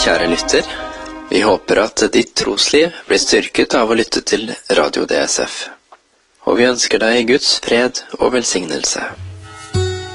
kjære lytter. Vi håper at ditt trosliv blir styrket av å lytte til Radio DSF. Og vi ønsker deg Guds fred og velsignelse.